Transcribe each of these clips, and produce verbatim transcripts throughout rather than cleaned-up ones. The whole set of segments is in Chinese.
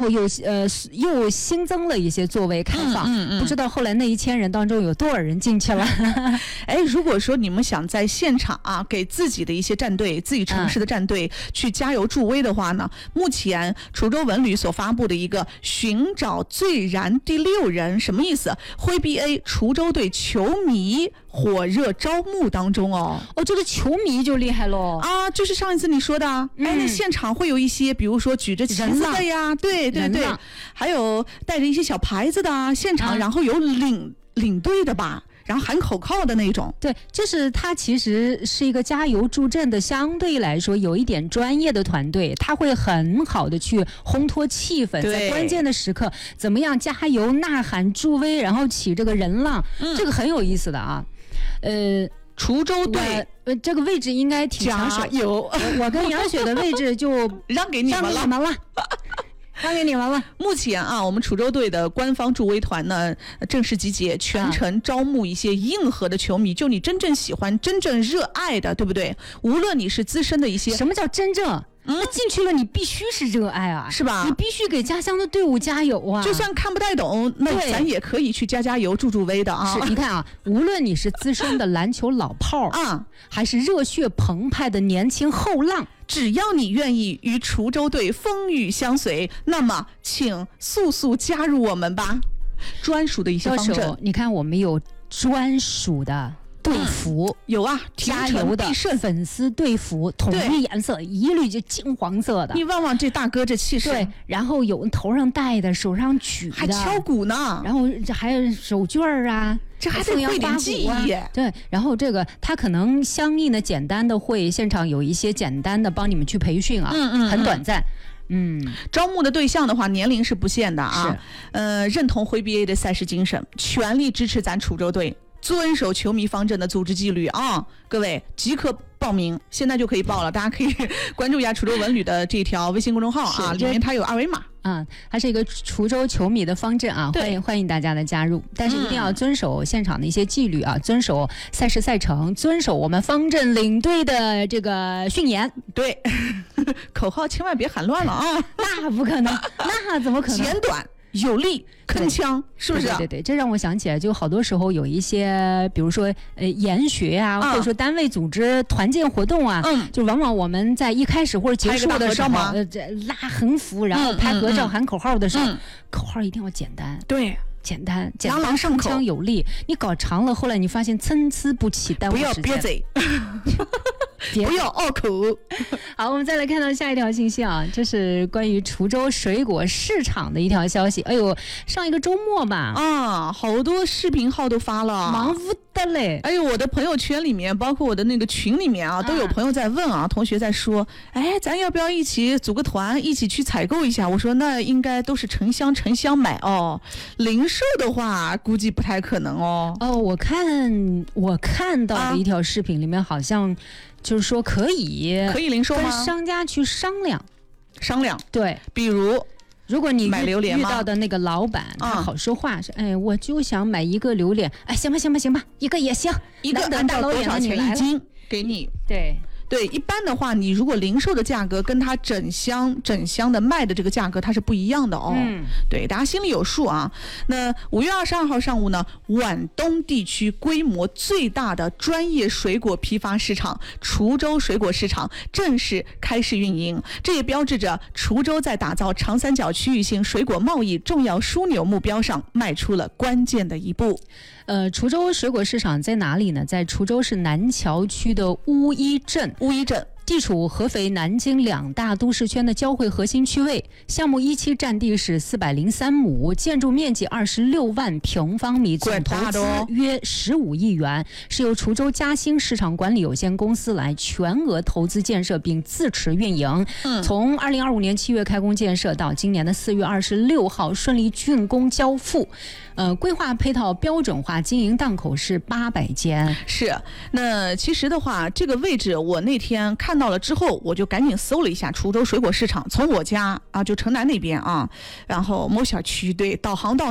后又呃又新增了一些座位开放， 嗯嗯嗯、 不知道后来那一千人当中有多少人进去了。 哎，如果说你们想在现场啊给自己的一些战队、自己城市的战队去加油助威的话呢，嗯、目前滁州文旅所发布的一个寻找最燃第六人，什么意思？徽 B A 滁州队球迷火热招募当中哦。 哦，这个球迷就厉害喽啊！就是上一次你说的，嗯、哎，那现场会有一些，比如说举着旗子的呀，对对对，还有带着一些小牌子的啊，现场、啊、然后有领领队的吧。然后喊口号的那种， 对，就是它其实是一个加油助阵的，相对来说有一点专业的团队，他会很好的去烘托气氛，在关键的时刻怎么样加油呐喊助威，然后起这个人浪、嗯，这个很有意思的啊。呃， 滁州队呃这个位置应该挺抢手， 有我跟杨雪的位置就让给你们了， 让给你们了。让给你们了。 目前啊，我们滁州队的官方助威团呢正式集结，全程招募一些硬核的球迷，啊、就你真正喜欢、真正热爱的，对不对？无论你是资深的一些， 什么叫真正？那进去了，你必须是热爱啊， 是吧？ 你必须给家乡的队伍加油啊！ 就算看不太懂，那咱也可以去加加油、助助威的啊！ 是，你看啊，无论你是资深的篮球老炮啊， 还是热血澎湃的年轻后浪， 只要你愿意与滁州队风雨相随，那么请速速加入我们吧！专属的一些方阵， 你看我们有专属的。队服、 嗯、有啊， 加油的粉丝队服，统一颜色，一律就金黄色的。 你望望这大哥这气势， 对，然后有头上戴的，手上举的， 还敲鼓呢， 然后这还有手绢啊， 这还得会点技艺、啊。 对，然后这个他可能相应的简单的会现场有一些简单的帮你们去培训啊， 嗯嗯， 很短暂。嗯， 招募的对象的话，年龄是不限的啊。 是， 呃，认同徽 B A 的赛事精神，全力支持咱滁州队。遵守球迷方阵的组织纪律啊！各位即刻报名，现在就可以报了。大家可以关注一下滁州文旅的这条微信公众号啊，里面它有二维码。 嗯，它是一个滁州球迷的方阵啊，欢迎欢迎大家的加入，但是一定要遵守现场的一些纪律啊，嗯、遵守赛事赛程，遵守我们方阵领队的这个训言。 对，口号千万别喊乱了啊！ 那不可能，那怎么可能？ 简短有力。铿锵，是不是？ 对对对，这让我想起来，就好多时候有一些，比如说呃研学啊，嗯、或者说单位组织团建活动啊， 嗯， 就往往我们在一开始或者结束的时候，呃，拉横幅，然后拍合照、嗯、喊口号的时候，嗯、口号一定要简单， 对， 简单，简单， 朗朗上口， 铿锵有力。你搞长了，后来你发现参差不齐，耽误时间。 不要憋嘴。不要拗口。 好，我们再来看到下一条信息啊，这是关于滁州水果市场的一条消息。哎呦，上一个周末吧， 啊，好多视频号都发了， 忙不得嘞。 哎呦，我的朋友圈里面，包括我的那个群里面啊，都有朋友在问啊，啊同学在说，哎，咱要不要一起组个团，一起去采购一下？我说那应该都是成箱成箱买哦，零售的话估计不太可能哦。 哦，我看我看到的一条视频里面好像。就是说可以可以零售吗？ 跟商家去商量商量， 对， 比如如果你买榴莲遇到的那个老板他好说话，是、嗯、哎，我就想买一个榴莲，哎，行吧行吧行吧，一个也行， 一个按照多少钱一斤给你， 对。 对，一般的话，你如果零售的价格跟它整箱整箱的卖的这个价格，它是不一样的哦。 嗯， 对，大家心里有数啊。那五月二十二号上午呢，皖东地区规模最大的专业水果批发市场滁州水果市场正式开始运营，这也标志着滁州在打造长三角区域性水果贸易重要枢纽目标上迈出了关键的一步。 呃，滁州水果市场在哪里呢？在滁州市南桥区的乌衣镇。 乌衣镇地处合肥、南京两大都市圈的交汇核心区位，项目一期占地是四百零三亩，建筑面积二十六万平方米，总投资约十五亿元，是由滁州嘉兴市场管理有限公司来全额投资建设并自持运营。 嗯， 从二零二五年七月开工建设到今年的四月二十六号顺利竣工交付。呃，规划配套标准化经营档口是八百间。 是，那其实的话，这个位置我那天看到了之后，我就赶紧搜了一下滁州水果市场，从我家啊，就城南那边啊，然后某小区，对，导航到那儿。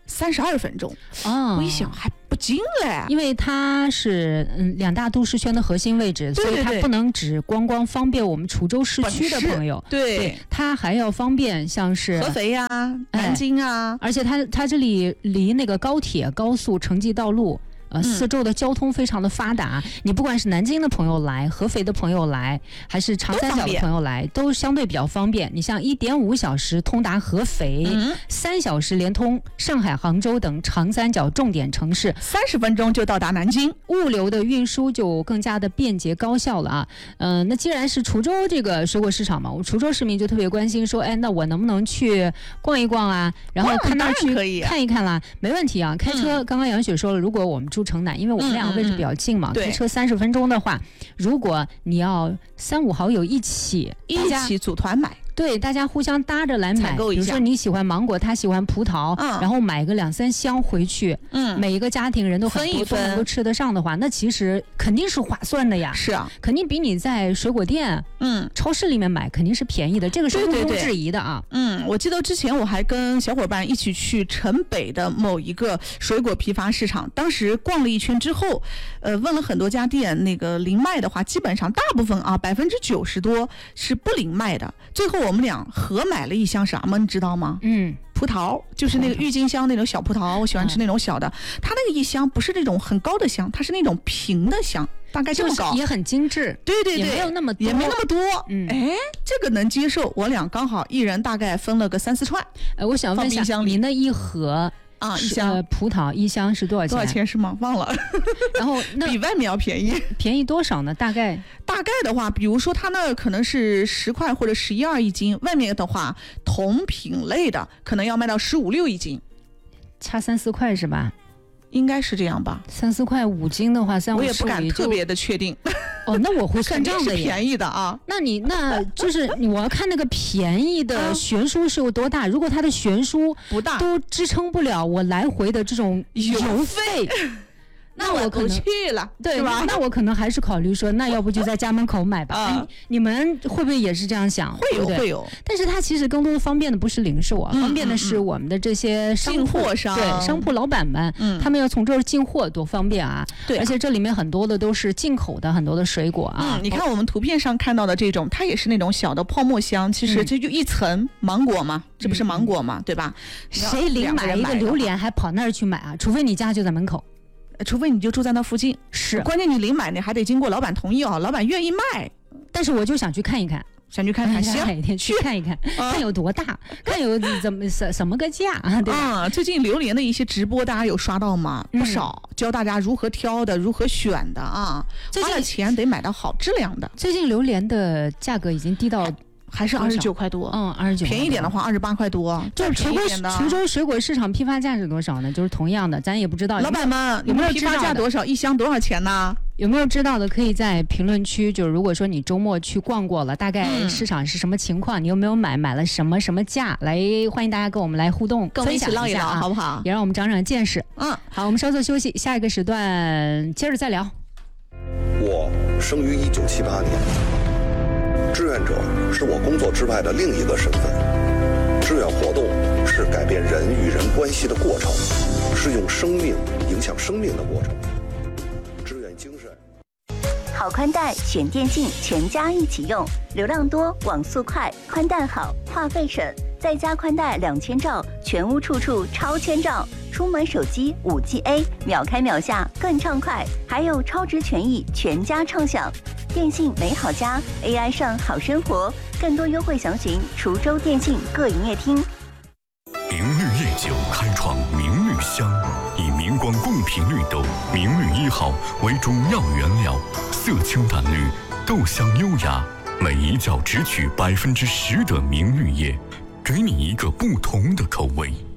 三十二分钟。 哦， 我一想还不近嘞， 因为它是嗯两大都市圈的核心位置， 对对对， 所以它不能只光光方便我们滁州市区的朋友， 对， 对，它还要方便像是合肥呀、啊、南京啊， 而且它它这里离那个高铁、高速、城际道路。呃，四周的交通非常的发达，嗯、你不管是南京的朋友来，合肥的朋友来，还是长三角的朋友来，都, 都相对比较方便。你像一点五小时通达合肥，嗯、三小时连通上海、杭州等长三角重点城市， 三十分钟就到达南京， 物流的运输就更加的便捷高效了啊。嗯、呃，那既然是滁州这个水果市场嘛，我滁州市民就特别关心说，哎，那我能不能去逛一逛啊？然后看那去看一看啦，没问题啊。开车，嗯、刚刚杨雪说了，如果我们住城南，因为我们两个位置比较近嘛，嗯嗯、开车三十分钟的话，如果你要三五好友一起一起组团买。 对，大家互相搭着来买，比如说你喜欢芒果，他喜欢葡萄，嗯、然后买个两三箱回去，嗯，每一个家庭人都很多，都能够吃得上的话，那其实肯定是划算的呀。 是啊， 肯定比你在水果店、嗯，超市里面买肯定是便宜的，这个是毋庸置疑的啊。 对对对，嗯，我记得之前我还跟小伙伴一起去城北的某一个水果批发市场，当时逛了一圈之后，呃，问了很多家店，那个零卖的话，基本上大部分啊，百分之九十多是不零卖的。最后我们俩合买了一箱什么，你知道吗？ 嗯， 葡萄，就是那个郁金香那种小葡萄，我喜欢吃那种小的。它那个一箱不是那种很高的箱，它是那种平的箱，大概这么高， 也很精致。 对对对， 也没有那么多， 也没那么多。嗯，哎，这个能接受。我俩刚好一人大概分了个三四串。 呃，我想问一下，你那一盒啊，一箱、 呃、葡萄一箱是多少钱？ 多少钱是吗？忘了。 然后那比外面要便宜， 便宜多少呢？大概大概的话，比如说它那可能是十块或者十一二一斤，外面的话同品类的可能要卖到十五六一斤， 差三四块是吧？ 应该是这样吧。 三四块五斤的话，三五我也不敢特别的确定。 哦，那我会算账的耶， 便宜的啊。 那你那就是我要看那个便宜的悬殊是有多大。如果它的悬殊不大， 都支撑不了我来回的这种油费。那我可能去了， 对吧？那我可能还是考虑说，那要不就在家门口买吧。啊、你们会不会也是这样想？ 会有， 对对会有。 但是它其实更多的方便的不是零售啊，嗯、方便的是我们的这些商进货商， 对商铺老板们，嗯、他们要从这儿进货，多方便啊！ 对， 而且这里面很多的都是进口的，很多的水果啊。 嗯，你看我们图片上看到的这种，它也是那种小的泡沫箱，其实这就一层芒果嘛，嗯、这不是芒果嘛，对吧？ 谁零买一个榴莲还跑那儿去买啊？除非你家就在门口。 除非你就住在那附近， 是关键你零买你还得经过老板同意啊，老板愿意卖， 但是我就想去看一看， 想去看看，行， 哪天去看一看，啊、看有多大，看有怎么什什么个价，对吧？ 啊，最近榴莲的一些直播大家有刷到吗？不少，嗯、教大家如何挑的，如何选的啊，花了钱得买到好质量的。 最近榴莲的价格已经低到。 还是二十九块多， 嗯，二十九， 便宜点的话二十八块多。 就是滁州滁州水果市场批发价是多少呢？就是同样的，咱也不知道。 老板们有没有批发价多少？一箱多少钱呢？ 有没有知道的？可以在评论区，就是如果说你周末去逛过了，大概市场是什么情况？嗯、你有没有买？买了什么什么价？来，欢迎大家跟我们来互动， 跟我们一起唠一唠，好不好？ 也让我们长长见识。 嗯， 好，我们稍作休息，下一个时段接着再聊。 我生于一九七八年。志愿者是我工作之外的另一个身份，志愿活动是改变人与人关系的过程，是用生命影响生命的过程。志愿精神。 好宽带选电信，全家一起用，流量多，网速快，宽带好，话费省，在家宽带两千兆，全屋处处超千兆。出门手机 五 G A， 秒开秒下更畅快，还有超值权益，全家畅享。电信美好家 A I 上好生活，更多优惠详询滁州电信各营业厅。 明绿夜酒开创明绿香，以明光贡品绿豆明绿一号为主要原料，色清淡绿，豆香优雅，每一角只取百分之十的明绿叶，给你一个不同的口味。